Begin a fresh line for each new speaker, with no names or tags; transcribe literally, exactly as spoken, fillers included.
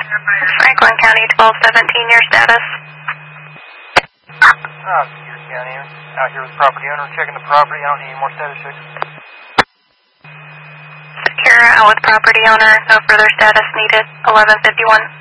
Franklin County twelve seventeen, your status?
Oh, Secure County. Out here with the property owner, checking the property. I don't need any more status checks.
Secure out with property owner, no further status needed, eleven fifty-one.